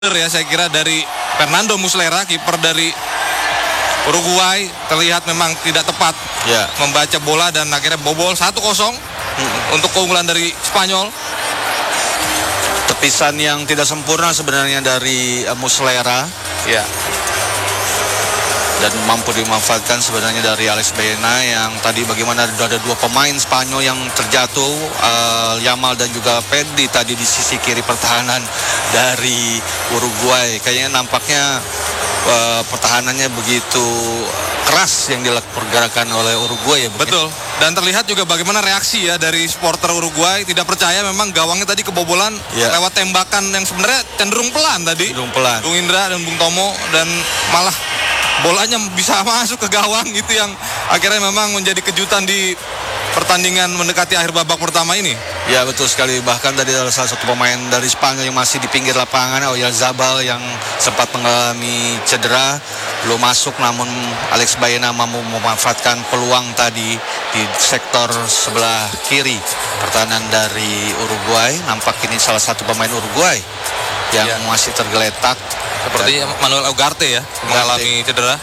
ya saya kira dari Fernando Muslera, kiper dari Uruguay, terlihat memang tidak tepat membaca bola dan akhirnya bobol 1-0 untuk keunggulan dari Spanyol. Tepisan yang tidak sempurna sebenarnya dari Muslera dan mampu dimanfaatkan sebenarnya dari Alex Baena yang tadi bagaimana ada dua pemain Spanyol yang terjatuh, Yamal dan juga Pedri tadi di sisi kiri pertahanan dari Uruguay. Kayaknya nampaknya pertahanannya begitu keras yang dilakukan pergerakan oleh Uruguay ya. Betul. Dan terlihat juga bagaimana reaksi ya dari supporter Uruguay, tidak percaya memang gawangnya tadi kebobolan lewat tembakan yang sebenarnya cenderung pelan tadi. Cenderung pelan. Bung Indra dan Bung Tomo, dan malah bolanya bisa masuk ke gawang, itu yang akhirnya memang menjadi kejutan di pertandingan mendekati akhir babak pertama ini. Ya betul sekali, bahkan tadi ada salah satu pemain dari Spanyol yang masih di pinggir lapangan, Oyarzabal, yang sempat mengalami cedera, belum masuk, namun Alex Baena mampu memanfaatkan peluang tadi di sektor sebelah kiri pertahanan dari Uruguay. Nampak ini salah satu pemain Uruguay yang masih tergeletak. Seperti Manuel Ugarte ya, mengalami cedera.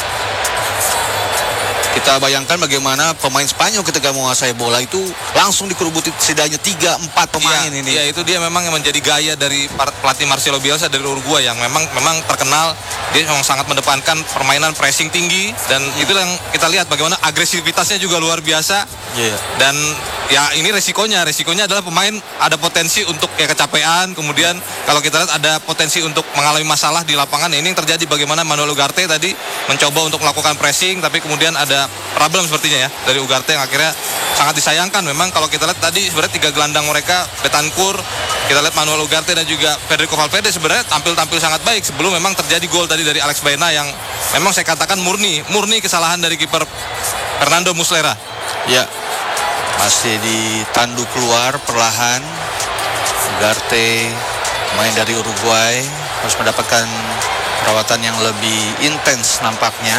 Kita bayangkan bagaimana pemain Spanyol ketika menguasai bola itu langsung dikerubuti setidaknya 3-4 pemain ini. Ya, itu dia memang yang menjadi gaya dari pelatih Marcelo Bielsa dari Uruguay, yang memang terkenal dia memang sangat mendepankan permainan pressing tinggi, dan itu yang kita lihat bagaimana agresivitasnya juga luar biasa. Dan ya ini resikonya adalah pemain ada potensi untuk kecapean, kemudian kalau kita lihat ada potensi untuk mengalami masalah di lapangan. Ini yang terjadi, bagaimana Manuel Ugarte tadi mencoba untuk melakukan pressing, tapi kemudian ada problem sepertinya ya dari Ugarte yang akhirnya sangat disayangkan. Memang kalau kita lihat tadi sebenarnya tiga gelandang mereka, Betancourt, kita lihat Manuel Ugarte dan juga Federico Valverde sebenarnya tampil sangat baik sebelum memang terjadi gol tadi dari Alex Baena yang memang saya katakan murni kesalahan dari kiper Fernando Muslera. Ya, masih ditandu keluar perlahan. Ugarte, pemain dari Uruguay, harus mendapatkan perawatan yang lebih intens nampaknya.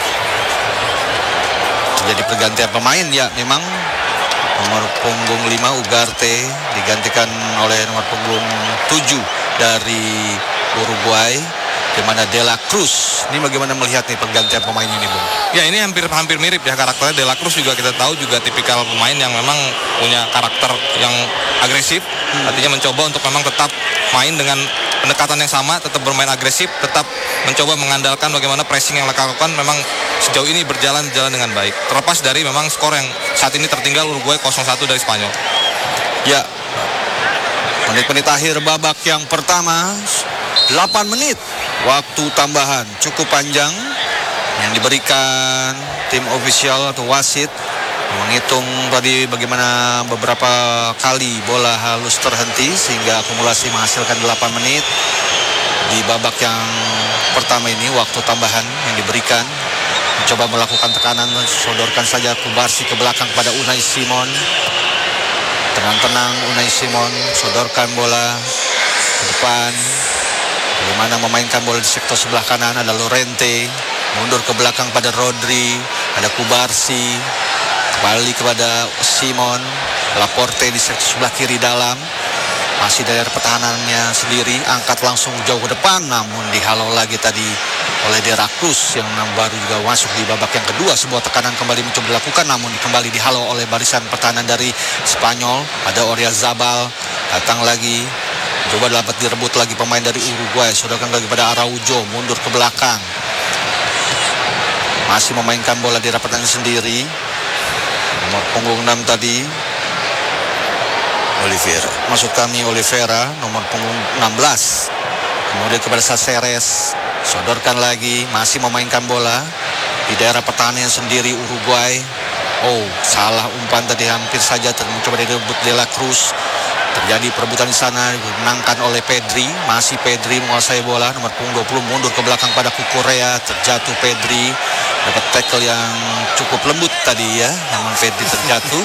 Jadi pergantian pemain ya, memang nomor punggung 5 Ugarte digantikan oleh nomor punggung 7 dari Uruguay, di mana De La Cruz. Ini bagaimana melihat nih pergantian pemain ini, Bung? Ya, ini hampir mirip ya karakternya. De La Cruz juga kita tahu juga tipikal pemain yang memang punya karakter yang agresif. Artinya mencoba untuk memang tetap main dengan pendekatan yang sama, tetap bermain agresif, tetap mencoba mengandalkan bagaimana pressing yang dilakukan memang sejauh ini berjalan dengan baik. Terlepas dari memang skor yang saat ini tertinggal Uruguay 0-1 dari Spanyol. Ya, menit-menit akhir babak yang pertama, 8 menit waktu tambahan cukup panjang yang diberikan tim ofisial atau wasit menghitung tadi bagaimana beberapa kali bola halus terhenti sehingga akumulasi menghasilkan 8 menit di babak yang pertama ini. Waktu tambahan yang diberikan, mencoba melakukan tekanan, sodorkan saja Kubarsi ke belakang pada Unai Simon. Tenang-tenang Unai Simon sodorkan bola ke depan. Bagaimana memainkan bola di sektor sebelah kanan, ada Llorente, mundur ke belakang pada Rodri, ada Kubarsi, kembali kepada Simon, Laporte di sektor sebelah kiri dalam, masih dari pertahanannya sendiri, angkat langsung jauh ke depan, namun dihalau lagi tadi oleh De La Cruz yang baru juga masuk di babak yang kedua. Sebuah tekanan kembali mencoba dilakukan, namun kembali dihalau oleh barisan pertahanan dari Spanyol. Ada Oyarzabal, datang lagi, coba dapat direbut lagi pemain dari Uruguay, sodorkan lagi pada Araujo, mundur ke belakang, masih memainkan bola di rapatan sendiri. Nomor punggung 6 tadi Oliveira, nomor punggung 16. Kemudian kepada Saceres, sodorkan lagi, masih memainkan bola di daerah pertahanan sendiri Uruguay. Salah umpan tadi, hampir saja mencoba direbut De La Cruz. Terjadi perebutan di sana, dimenangkan oleh Pedri. Masih Pedri menguasai bola, nomor punggung 20 mundur ke belakang pada Cucurella, terjatuh Pedri. Dapat tackle yang cukup lembut tadi ya, namun Pedri terjatuh.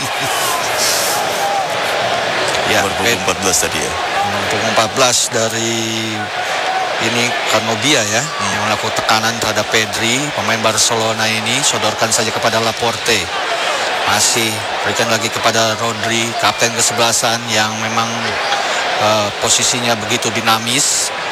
Ya, nomor punggung 14 tadi ya. Nomor punggung 14 dari ini Carnobia ya, yang melakukan tekanan terhadap Pedri. Pemain Barcelona ini sodorkan saja kepada Laporte. Masih berikan lagi kepada Rodri, kapten kesebelasan yang memang posisinya begitu dinamis.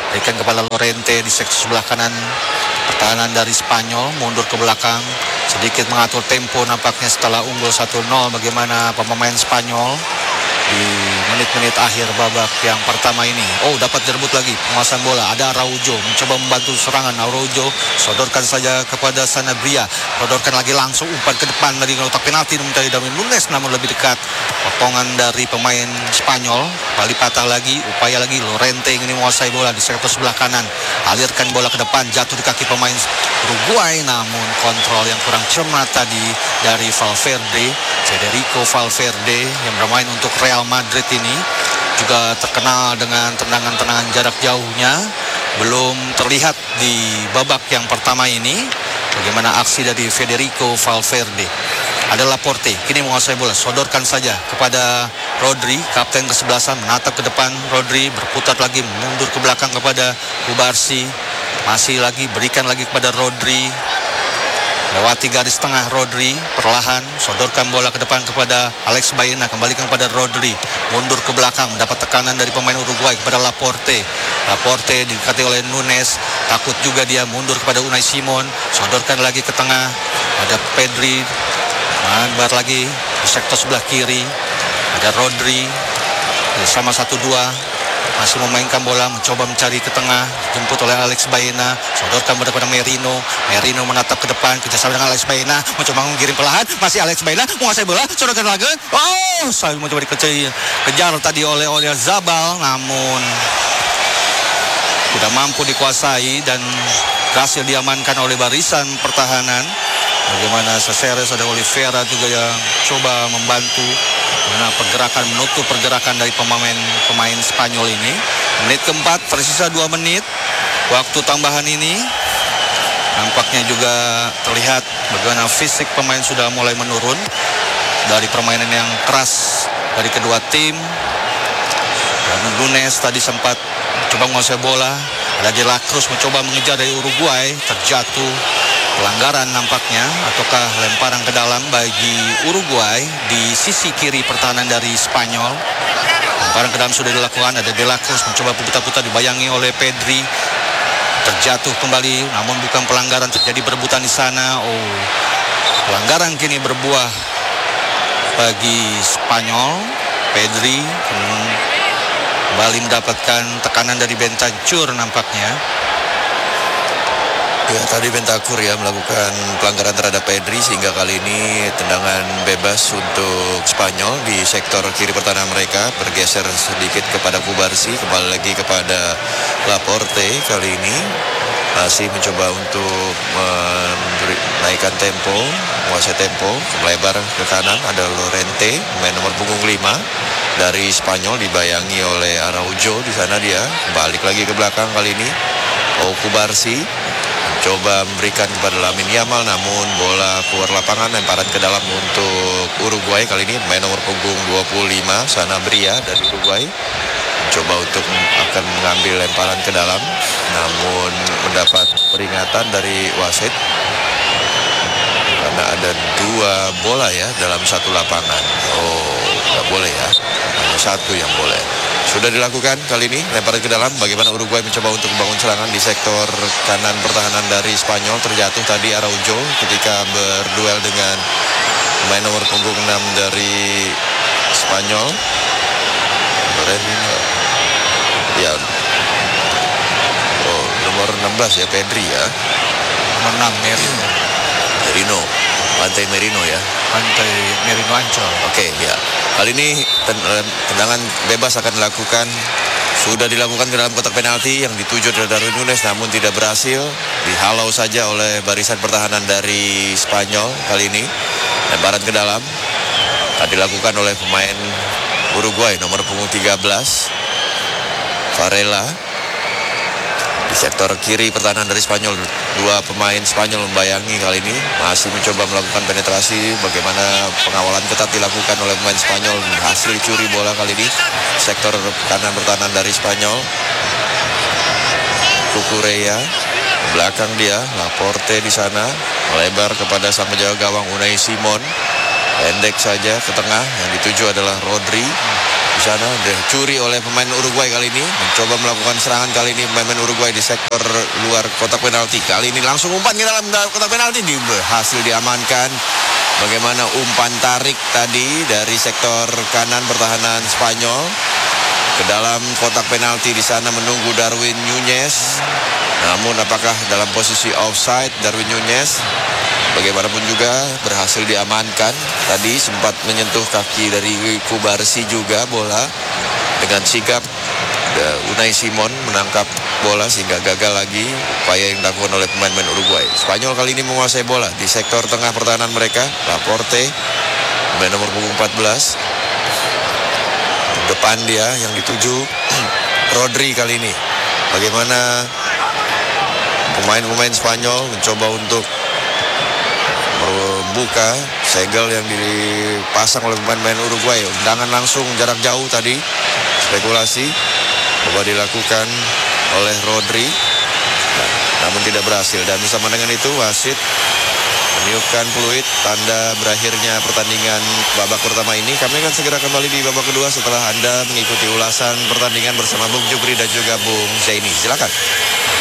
berikan kepada Lorente di sektor sebelah kanan. Pertahanan dari Spanyol mundur ke belakang, sedikit mengatur tempo nampaknya setelah unggul 1-0. Bagaimana pemain Spanyol di menit-menit akhir babak yang pertama ini. Oh, dapat direbut lagi penguasaan bola. Ada Araujo mencoba membantu serangan. Araujo sodorkan saja kepada Sanabria, sodorkan lagi langsung umpan ke depan dari kotak penalti mencari Darwin Nunes, namun lebih dekat. Potongan dari pemain Spanyol, kembali patah lagi, upaya lagi Lorente ingin menguasai bola di sektor sebelah kanan, alirkan bola ke depan, jatuh di kaki pemain Uruguay, namun kontrol yang kurang cermat tadi dari Valverde, Federico Valverde yang bermain untuk Real Madrid ini, juga terkenal dengan tendangan-tendangan jarak jauhnya. Belum terlihat di babak yang pertama ini bagaimana aksi dari Federico Valverde. Ada Laporte, kini menguasai bola, sodorkan saja kepada Rodri, kapten kesebelasan, menatap ke depan. Rodri berputar lagi, mundur ke belakang kepada Kubarsi, masih lagi, berikan lagi kepada Rodri, lewati garis tengah. Rodri perlahan sodorkan bola ke depan kepada Alex Baena, kembalikan kepada Rodri, mundur ke belakang, mendapat tekanan dari pemain Uruguay kepada Laporte. Laporte didekati oleh Nunes, takut juga dia, mundur kepada Unai Simon, sodorkan lagi ke tengah, ada Pedri, Manbar lagi di sektor sebelah kiri, ada Rodri sama 1-2, masih memainkan bola, mencoba mencari ke tengah, jemput oleh Alex Baena, sodorkan kepada Merino. Merino menatap ke depan, kerjasama dengan Alex Baena, mencoba mengirim perlahan, masih Alex Baena menguasai bola, sodorkan lagi. Oh, saya mencoba kejar tadi oleh Zabal, namun tidak mampu dikuasai dan berhasil diamankan oleh barisan pertahanan. Bagaimana Caceres, ada Oliveira juga yang coba membantu karena pergerakan, menutup pergerakan dari pemain Spanyol ini. Menit keempat, tersisa 2 menit waktu tambahan ini. Nampaknya juga terlihat bagaimana fisik pemain sudah mulai menurun dari permainan yang keras dari kedua tim. Dan Nunes tadi sempat coba menguasai bola, ada De La Cruz mencoba mengejar dari Uruguay, terjatuh. Pelanggaran nampaknya, ataukah lemparan ke dalam bagi Uruguay di sisi kiri pertahanan dari Spanyol. Lemparan ke dalam sudah dilakukan, ada De La Cruz mencoba putar-putar, dibayangi oleh Pedri, terjatuh kembali, namun bukan pelanggaran, terjadi berebutan di sana. Oh, pelanggaran kini berbuah bagi Spanyol. Pedri kembali mendapatkan tekanan dari Bentancur nampaknya. Ya, tadi Bentancur ya melakukan pelanggaran terhadap Pedri, sehingga kali ini tendangan bebas untuk Spanyol di sektor kiri pertahanan mereka, bergeser sedikit kepada Kubarsi, kembali lagi kepada Laporte. Kali ini masih mencoba untuk menaikkan tempo, menguasai tempo, melebar ke kanan. Ada Lorente, main nomor punggung 5 dari Spanyol, dibayangi oleh Araujo. Di sana dia balik lagi ke belakang kali ini. Kubarsi coba memberikan kepada Lamine Yamal, namun bola keluar lapangan, lemparan ke dalam untuk Uruguay. Kali ini main nomor punggung 25 Sanabria dari Uruguay coba untuk akan mengambil lemparan ke dalam, namun mendapat peringatan dari wasit karena ada 2 bola ya dalam satu lapangan. Oh, nggak boleh ya, hanya 1 yang boleh. Sudah dilakukan kali ini, lemparan ke dalam. Bagaimana Uruguay mencoba untuk membangun serangan di sektor kanan pertahanan dari Spanyol. Terjatuh tadi Araujo ketika berduel dengan pemain nomor punggung 6 dari Spanyol. Ya, oh, nomor 16 ya, Pedri ya. Nomor 6 Merino, Pantai Merino ya. Pantai Merino Ancol. Oke, ya. Kali ini tendangan bebas akan dilakukan. Sudah dilakukan ke dalam kotak penalti yang dituju dari Darwin Nunes, namun tidak berhasil. Dihalau saja oleh barisan pertahanan dari Spanyol. Kali ini lemparan ke dalam akan dilakukan oleh pemain Uruguay nomor punggung 13 Varela. Di sektor kiri pertahanan dari Spanyol, 2 pemain Spanyol membayangi kali ini, masih mencoba melakukan penetrasi. Bagaimana pengawalan ketat dilakukan oleh pemain Spanyol, hasil curi bola kali ini. Sektor kanan pertahanan dari Spanyol, Cucurella, belakang dia, Laporte di sana, melebar kepada sang penjaga gawang Unai Simon, pendek saja ke tengah, yang dituju adalah Rodri. Di sana dicuri oleh pemain Uruguay kali ini. Mencoba melakukan serangan kali ini pemain Uruguay di sektor luar kotak penalti. Kali ini langsung umpan ke dalam kotak penalti, berhasil diamankan. Bagaimana umpan tarik tadi dari sektor kanan pertahanan Spanyol ke dalam kotak penalti. Di sana menunggu Darwin Núñez. Namun apakah dalam posisi offside Darwin Núñez? Bagaimanapun juga berhasil diamankan. Tadi sempat menyentuh kaki dari Kubarsi juga bola. Dengan sigap Unai Simon menangkap bola sehingga gagal lagi upaya yang dilakukan oleh pemain-pemain Uruguay. Spanyol kali ini menguasai bola di sektor tengah pertahanan mereka. Laporte, pemain nomor punggung 14. Depan dia yang dituju Rodri kali ini. Bagaimana pemain-pemain Spanyol mencoba untuk membuka segel yang dipasang oleh pemain-pemain Uruguay. Tendangan langsung jarak jauh tadi, spekulasi coba dilakukan oleh Rodri, namun tidak berhasil. Dan bersama dengan itu wasit meniupkan peluit tanda berakhirnya pertandingan babak pertama ini. Kami akan segera kembali di babak kedua setelah Anda mengikuti ulasan pertandingan bersama Bung Jupri dan juga Bung Zaini. Silakan.